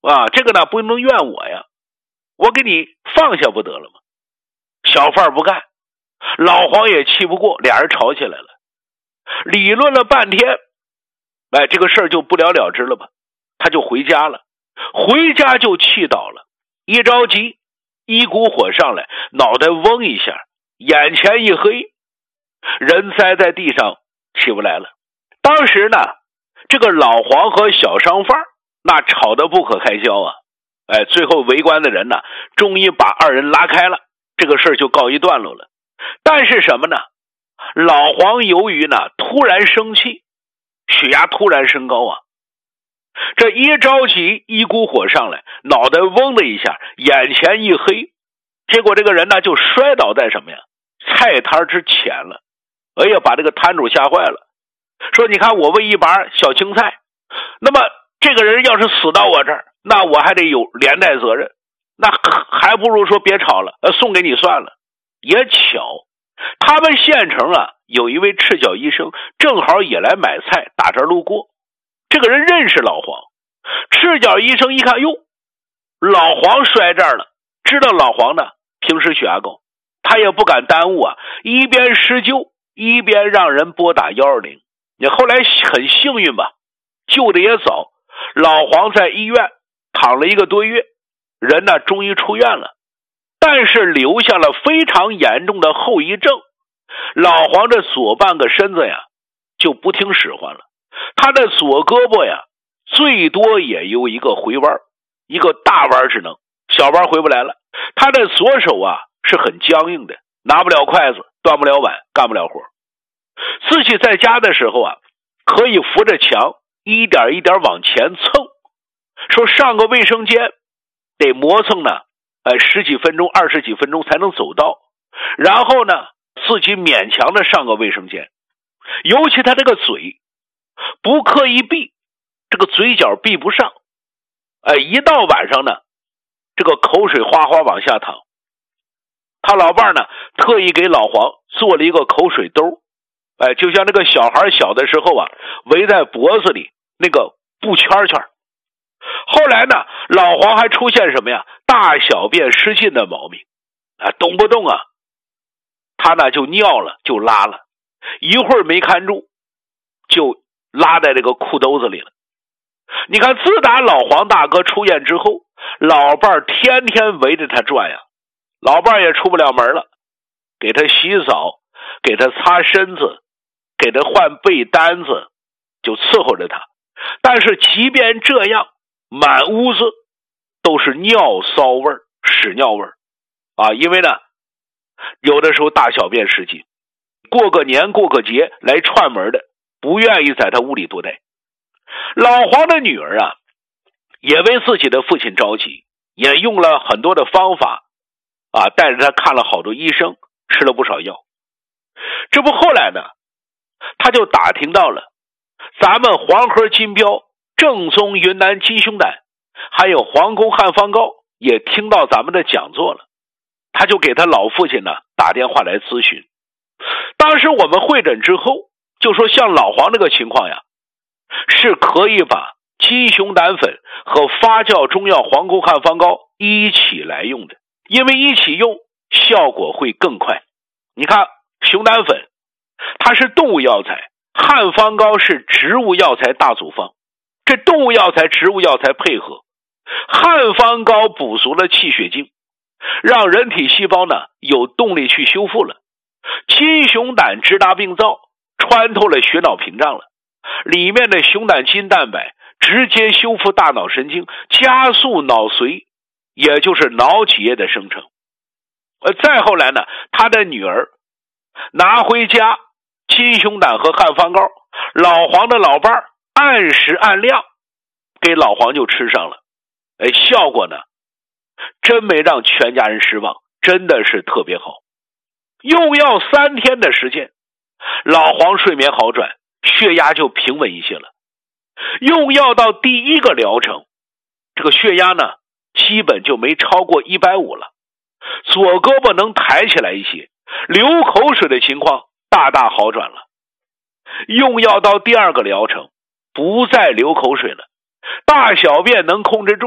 这个呢不能怨我呀，我给你放下不得了吗？小贩不干，老黄也气不过，俩人吵起来了，理论了半天，这个事儿就不了了之了吧。他就回家了，回家就气倒了，一着急，一股火上来，脑袋嗡一下，眼前一黑，人栽在地上起不来了。当时呢，这个老黄和小商贩那吵得不可开交啊！最后围观的人呢，终于把二人拉开了，这个事儿就告一段落了。但是什么呢？老黄由于呢突然生气，血压突然升高啊，这一着急，一股火上来，脑袋嗡的一下，眼前一黑，结果这个人呢就摔倒在什么呀？菜摊之前了。哎呀，把这个摊主吓坏了，说你看我为一把小青菜，那么这个人要是死到我这儿，那我还得有连带责任，那还不如说别吵了，送给你算了。也巧，他们县城啊有一位赤脚医生正好也来买菜，打这儿路过，这个人认识老黄。赤脚医生一看，哟，老黄摔这儿了，知道老黄呢平时血压高，他也不敢耽误啊，一边施救一边让人拨打120。你后来很幸运吧，救的也早，老黄在医院躺了1个多月，人呢终于出院了，但是留下了非常严重的后遗症。老黄这左半个身子呀就不听使唤了，他的左胳膊呀最多也有一个回弯，一个大弯只能，小弯回不来了。他的左手啊是很僵硬的，拿不了筷子，端不了碗，干不了活。自己在家的时候啊，可以扶着墙一点一点往前蹭，说上个卫生间得磨蹭呢10几分钟20几分钟才能走到，然后呢自己勉强的上个卫生间。尤其他这个嘴不刻意闭，这个嘴角闭不上，一到晚上呢这个口水哗哗往下淌。他老伴呢特意给老黄做了一个口水兜，就像那个小孩小的时候啊围在脖子里那个布圈圈。后来呢老黄还出现什么呀，大小便失禁的毛病动不动啊他呢就尿了就拉了，一会儿没看住就拉在这个裤兜子里了。你看自打老黄大哥出院之后，老伴天天围着他转呀，老伴也出不了门了，给他洗澡，给他擦身子，给他换被单子，就伺候着他。但是即便这样，满屋子都是尿骚味儿、屎尿味儿因为呢有的时候大小便失禁，过个年过个节来串门的不愿意在他屋里多待。老黄的女儿啊也为自己的父亲着急，也用了很多的方法带着他看了好多医生，吃了不少药。这不后来呢他就打听到了咱们黄河金标、正宗云南鸡胸胆还有皇宫汉方膏也听到咱们的讲座了，他就给他老父亲呢打电话来咨询。当时我们会诊之后就说，像老黄这个情况呀是可以把鸡胸胆粉和发酵中药皇宫汉方膏一起来用的，因为一起用效果会更快。你看熊胆粉它是动物药材，汉方膏是植物药材大组方，这动物药材植物药材配合，汉方膏补足了气血精，让人体细胞呢有动力去修复了。鸡熊胆直达病灶，穿透了血脑屏障了，里面的熊胆基因蛋白直接修复大脑神经，加速脑髓也就是脑脊液的生成。再后来呢他的女儿拿回家鸡胸胆和汉方膏，老黄的老伴按时按量给老黄就吃上了，效果呢真没让全家人失望，真的是特别好。用药3天的时间，老黄睡眠好转，血压就平稳一些了。用药到第1个疗程，这个血压呢基本就没超过150了，左胳膊能抬起来一些，流口水的情况大大好转了。用药到第2个疗程，不再流口水了，大小便能控制住。